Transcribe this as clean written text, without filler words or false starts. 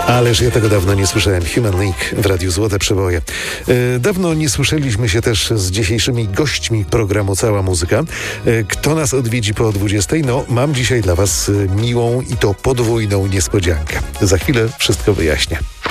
Ależ ja tego dawno nie słyszałem. Human League w Radiu Złote Przeboje. Dawno nie słyszeliśmy się też z dzisiejszymi gośćmi programu Cała Muzyka. Kto nas odwiedzi po 20? No, mam dzisiaj dla Was miłą i to podwójną niespodziankę. Za chwilę wszystko wyjaśnię.